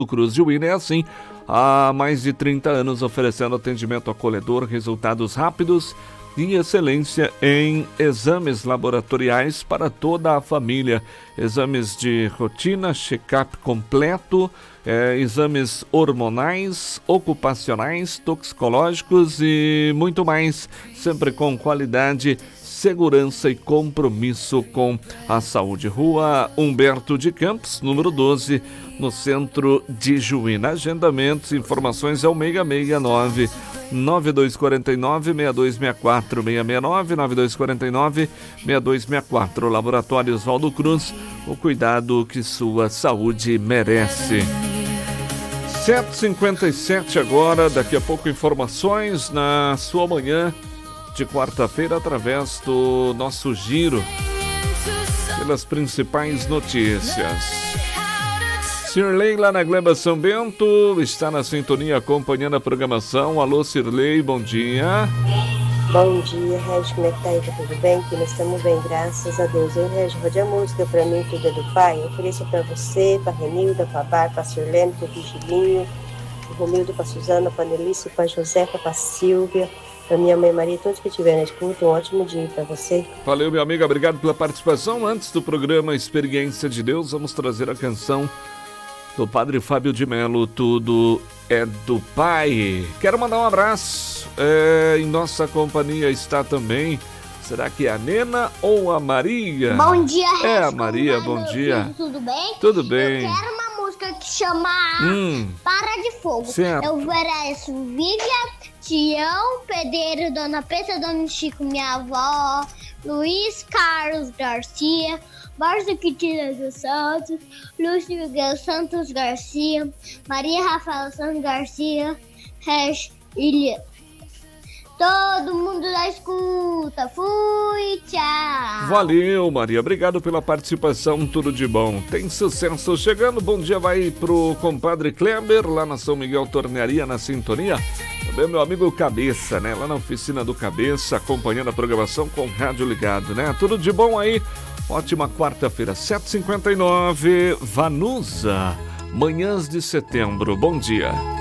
Cruz de Uína é assim, há mais de 30 anos oferecendo atendimento acolhedor, resultados rápidos e excelência em exames laboratoriais para toda a família. Exames de rotina, check-up completo, exames hormonais, ocupacionais, toxicológicos e muito mais, sempre com qualidade, segurança e compromisso com a saúde. Rua Humberto de Campos, número 12, no centro de Juína. Agendamentos, informações é o 669 9249-6264, 669-9249-6264. Laboratório Oswaldo Cruz, o cuidado que sua saúde merece. 7h57 agora, daqui a pouco informações na sua manhã de quarta-feira através do nosso giro pelas principais notícias. Sirlei lá na Gleba São Bento está na sintonia acompanhando a programação. Alô, Sirlei, bom dia. Bom dia, Regi, como é que tá aí? Tá tudo bem? Que nós estamos bem, graças a Deus. Eu, Regi, rode a música pra mim, tudo é do Pai. Eu ofereço pra você, pra Renilda, pra Bar, pra Sirlene, pro Vigilinho, pro Romildo, pra Suzana, pra Nelícia, pra Josefa, pra Silvia, pra minha mãe Maria, todos que estiverem na escuta. Um ótimo dia pra você. Valeu, meu amigo, obrigado pela participação. Antes do programa Experiência de Deus, vamos trazer a canção do Padre Fábio de Melo, Tudo é do Pai. Quero mandar um abraço. Em nossa companhia está também, será que é a Nena ou a Maria? Bom dia, Regi. É a Maria, bom dia. Filho, tudo bem? Tudo bem. Eu quero uma música que chama Para de Fogo. Certo. Eu ofereço Vivian, Tião, Pedreiro, Dona Peta, Dona Chico, minha avó, Luiz Carlos Garcia, Barça Quitina dos Santos, Lúcio Miguel Santos Garcia, Maria Rafael Santos Garcia, Regi Ilha. Todo mundo da escuta. Fui, tchau. Valeu, Maria. Obrigado pela participação. Tudo de bom. Tem sucesso chegando. Bom dia vai pro compadre Kleber, lá na São Miguel Tornearia, na sintonia. Também meu amigo Cabeça, né? Lá na oficina do Cabeça, acompanhando a programação com o rádio ligado, né? Tudo de bom aí. Ótima quarta-feira, 7h59. Vanusa, manhãs de setembro. Bom dia.